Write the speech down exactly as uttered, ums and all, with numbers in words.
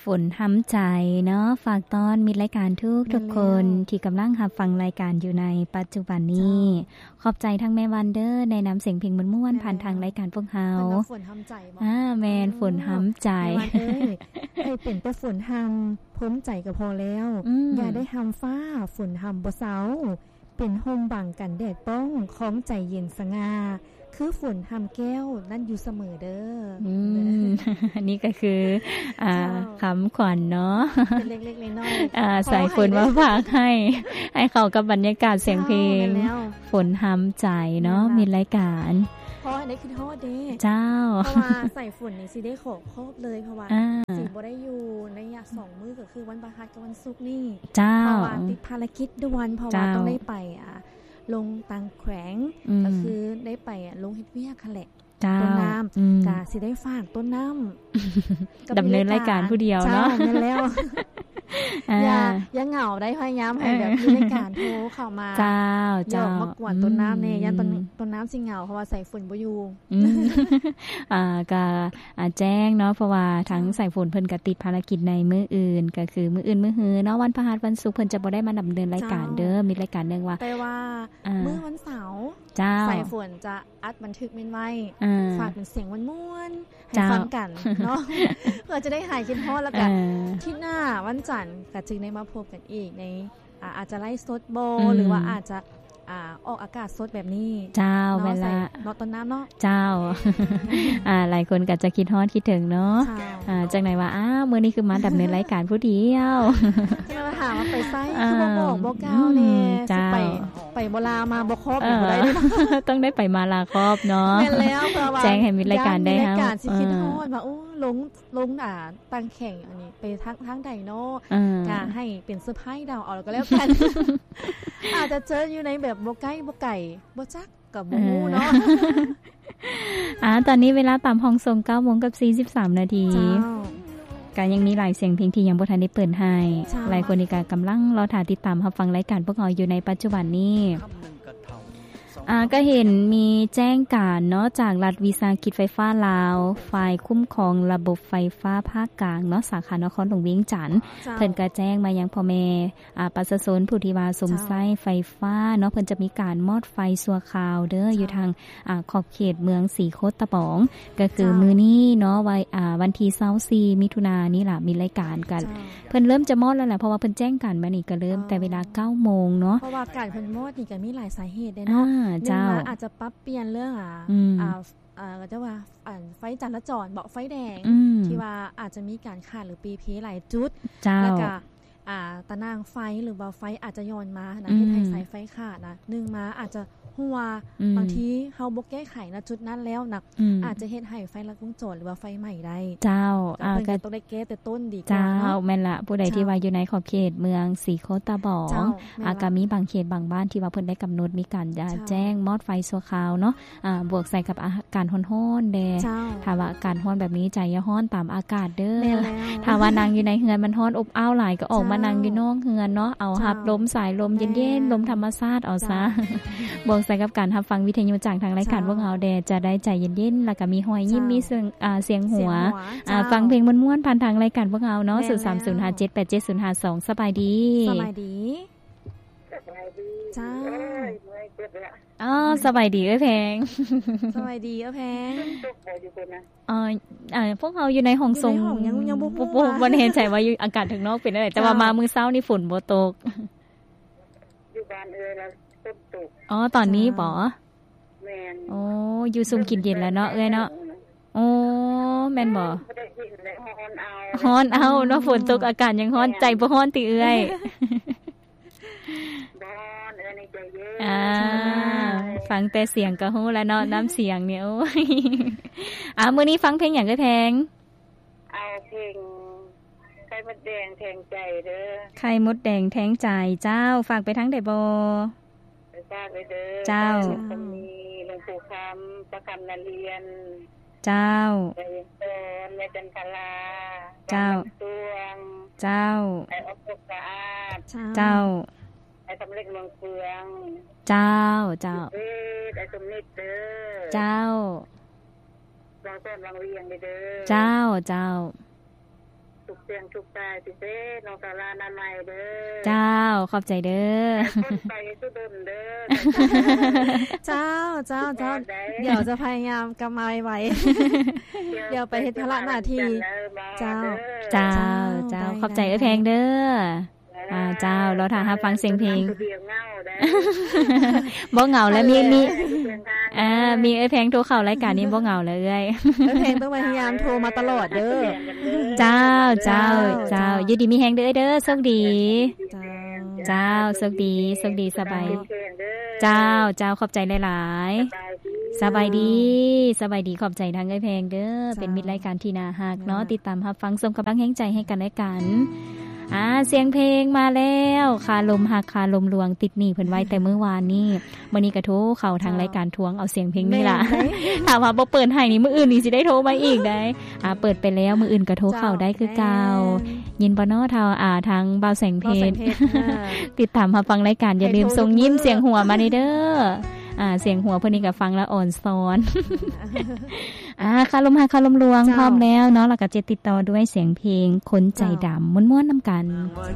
นห้ำใจเนาะฝากต้อนมิตรรายการทุกทุกคนที่กำลังรับฟังรายการอยู่ในปัจจุบันนี้ขอบใจทั้งแม่วันเดอร์ในนำเสียงเพลงม่วนๆผ่านทางรายการพวกเฮาฝนห้ำใจบ่อ่าแม่นฝนห้ำใจเอ้ยให้เป็นแต่ฝนห้ำพ้มใจก็พอแล้วอย่าได้ห้ำฟ้าฝนห้ำบ่เซาเป็นห่มบังกันแดดป้องของใจเย็นสง่าคือฝนห้ำแก้วนั่นอยู่เสมอเด้ออืมอันนี้ก็คืออ่าคำขวัญเนาะเป็นเล็กๆน้อยๆอ่าใส่ฝนมาฝากให้ให้เข้ากับบรรยากาศเสียงเพลงฝนห้ำใจเนาะมีรายการเพราะอันนี้คือโทษเด้เจ้าเพราะว่าใส่ฝนนี่สิได้ขอครบเลยเพราะว่าสิบ่ได้อยู่ในยะสองมื้อก็คือวันพฤหัสกับวันศุกร์นี่เจ้าเพราะว่าติดภารกิจด่วนเพราะว่าต้องได้ไปอ่ะลงตังแขวงก็คือได้ไปอ่ะลงเฮ็ดเวียกคั่นแหละต้นน้ำก็สิได้ฝากต้นน้ำดำเนินรายการผู้เดียวเนาะใช่แม่นแล้วอย่าอย่าเหงาได้พยายามให้แบบมีรายการโทรเข้ามาเจ้าเจ้ามากวนต้นน้ำแน่ยันต้นต้นน้ำสิเหงาเพราะว่าใส่ฝนบ่อยู่อ่าก็อ่าแจ้งเนาะเพราะว่าทั้งใส่ฝนเพิ่นก็ติดภารกิจในมื้ออื่นก็คือมื้ออื่นมื้อฮื้อเนาะวันพฤหัสวันศุกร์เพิ่นจะบ่ได้มาดำเนินรายการเด้อมีรายการนึงว่าแต่ว่ามื้อวันเสาร์ใส่ฝนจะอัดบันทึกมินไว้ฝากเป็นเสียงม่วนๆให้ฟังกันเนาะเพื่อจะได้หายคิดฮอดแล้วก็ที่หน้าวันจันทร์ก็จึงได้มาพบกันอีกในอาจจะไลฟ์สดโบหรือว่าอาจจะอ่าออกอากาศสดแบบนี้เจ้าเวลาเนาะต้นน้ำเนาะเจ้าอ่าหลายคนก็จะคิดฮอดคิดถึงเนาะอ่าจังไหนว่าอ้าวมื้อนี้คือมาดำเนินรายการผู้เดียวจะมาถามว่าไปไสคือบ่บอกบ่กล่าวแน่สิไปไปบ่ลามาบ่ครบบ่ได้ต้องได้ไปมาลาครอบเนาะแม่นแล้วเพราะว่าแจ้งให้มีรายการได้ฮะรายการสิคิดฮอดว่าโอ้ลงลงอ่าตั้งแข่งอันนี้ไปทางทางใดเนาะก็ให้เป็นเซอร์ไพรส์ดาวเอาแล้วก็แล้วกันอาจจะเจออยู่ในแบบบ่ใกล้บ่ไกลบ่จักก็บ่ฮู้เนาะอ่าตอนนี้เวลาตามห้องส่ง เก้าโมงสี่สิบสามนาทีก็ยังมีหลายเสียงเพลงที่ยังบ่ทันได้เปิดให้หลายคนนี่ก็กำลังรอท่าติดตามรับฟังรายการพวกเราอยู่ในปัจจุบันนี้อ่าก็เห็นมีแจ้งการเนาะจากรัฐวิสาหกิจไฟฟ้าลาวฝ่ายคุ้มครองระบบไฟฟ้าภาคกลางเนาะสาขานครหลวงเวียงจันทน์เพิ่นก็แจ้งมายังพ่อแม่อ่าประชาชนผู้ที่ว่าสมใช้ไฟฟ้าเนาะเพิ่นจะมีการมอดไฟชั่วคราวเด้ออยู่ทางอ่าขอบเขตเมืองสีโคตตะปองก็คือมื้อนี้เนาะไว้อ่าวันที่ยี่สิบสี่มิถุนายนนี้ล่ะมีรายการกันเพิ่นเริ่มจะมอดแล้วแหละเพราะว่าเพิ่นแจ้งการมานี่ก็เริ่มแต่เวลา เก้าโมงเนาะเพราะว่าการเพิ่นมอดนี่ก็มีหลายสาเหตุเด้เนาะเจ้าอาจจะปรับเปลี่ยนเรื่องอ่ะอ่าอ่าก็จะว่าอ่าไฟจราจรเบาะไฟแดงที่ว่าอาจจะมีการขาดหรือปีเพหลายจุดแล้วก็อ่าตะนางไฟหรือว่าไฟอาจจะย้อนมานะเฮ็ดให้สายไฟขาดนะนึงมาอาจจะหัวบางทีเฮาบ่แก้ไขณจุดนั้นแล้วนะอาจจะเฮ็ดให้ไฟลัดวงจรหรือว่าไฟใหม่ได้เจ้าอ่าก็ต้องได้แก้แต่ต้นดีกว่าเจ้าแม่นละผู้ใดที่ว่าอยู่ในขอบเขตเมืองสีโคตตะบองอาก็มีบางเขตบางบ้านที่ว่าเพิ่นได้กำหนดมีการแจ้งมอดไฟชั่วคราวเนาะอ่าบวกใส่กับอาการร้อนๆแดถ้าว่าอาการร้อนแบบนี้ใจอย่าร้อนตามอากาศเด้อถ้าว่านั่งอยู่ในเฮือนมันร้อนอบอ้าวหลายก็ออกมานั่งอยู่นอกเฮือนเนาะเอารับลมสายลมเย็นๆลมธรรมชาติเอาซะบวกใส่กับการรับฟังวิทยุจากทางรายการพวกเราแดจะได้ใจเย็นๆแล้วก็มีหอยยิ้มมีเสียงอ่าเสียงหัวอ่าฟังเพลงม่วนๆผ่านทางรายการพวกเราเนาะศูนย์ สาม ศูนย์ ห้า เจ็ด แปด เจ็ด ศูนย์ ห้า สองสบายดีสบายดีสบายดีจ้าอ๋อสบายดีเอ้ยแพงสบายดีเอ้ยแพงเอ่อเอ่อพวกเราอยู่ในห้องทรงยังยังบ่บ่เห็นใจว่าอยู่อากาศข้างนอกเป็นจังได๋แต่ว่ามามื้อเช้านี่ฝนบ่ตกอยู่บ้านเอ้ยแล้วฝนตกอ๋อตอนนี้บ่แม่นโอ้อยู่ซุ่มกินเย็นแล้วเนาะเอ้ยเนาะโอ้แม่นบ่ฮ้อนเอาเนาะฝนตกอากาศยังฮ้อนใจบ่ฮ้อนติเอ้ยบ่เอ้ยในใจเย็นอ่าฟังแต่เสียงก็ฮู้แล้วเนาะน้ำเสียงเนี่ยโอ้ยอ่ามื้อนี้ฟังเพลงหยังเอ้ยแพงเอาเพลงไข่มดแดงแทงใจเด้อไข่มดแดงแทงใจเจ้าฝากไปทางใดบ่ไปฝากไปเด้อเจ้ามีหลวงปู่คำประคำนาเรียนเจ้าไปเดินแม่จันทราเจ้าตวงเจ้าไอ้ออกสะอาดเจ้าไอ้สำเร็จเมืองเฟืองเจ้าเจ้าไอ้สมนิดเด้อเจ้าบางต้นบางเวียงเด้อเจ้าเจ้าสุขเสียงทุกตายสิเด้น้องสารานาใหม่เด้อเจ้าขอบใจเด้อคนไปสุดเด้อเจ้าเจ้าเจ้าเดี๋ยวจะพยายามกลับมาไวๆเดี๋ยวไปเฮ็ดภาระหน้าที่เจ้าเจ้าเจ้าขอบใจเอ้อแพงเด้ออ่าเจ้าเราถ้าหาฟังเสียงเพลงบ่เหงาแล้วมีมีอ่ามีเอ้อแพงโทรเข้ารายการนี้บ่เหงาแล้วเอ้ยเอ้อแพงต้องพยายามโทรมาตลอดเด้อเจ้าเจ้าเจ้าอยู่ดีมีแฮงเด้อเด้อโชคดีเจ้าโชคดีโชคดีสบายเจ้าเจ้าขอบใจหลายๆสบายดีสบายดีขอบใจทางเอ้อแพงเด้อเป็นมิตรรายการที่น่าฮักเนาะติดตามรับฟังส่งกำลังแรงใจให้กันและกันอ่าเสียงเพลงมาแล้วคาลมหักคาลมลวงติดหนี้เพิ่นไว้แต่เมื่อวานนี้มื้อนี้ก็โทรเข้าทางรายการทวงเอาเสียงเพลงนี่ล่ะถ้าว่าบ่เปิดให้นี่มื้ออื่นนี่สิได้โทรมาอีกได้อ่าเปิดไปแล้วมื้ออื่นก็โทรเข้าได้คือเก่ายินบ่เนาะทางอ่าทางบ่าวแสงเพชรติดตามรับฟังรายการอย่าลืมส่งยิ้มเสียงหัวมาเด้ออ่าเสียงหัวเพิ่นนี่ก็ฟังแล้วอ่อนซ้อนอ่าคาลมหักคาลมลวงพร้อมแล้วเนาะแล้วก็จะติดต่อด้วยเสียงเพลงคนใจดำม่วนๆนำกัน